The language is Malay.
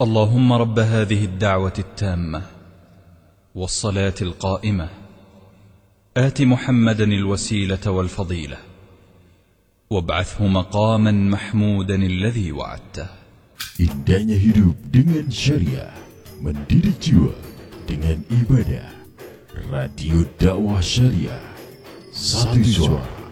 اللهم رب هذه الدعوة التامة والصلاة القائمة آت محمدا الوسيلة والفضيلة وابعثه مقاما محمودا الذي وعدته. Indahnya hidup dengan syariah, mendidik jiwa dengan ibadah. Radio Dakwah Syariah, satu suara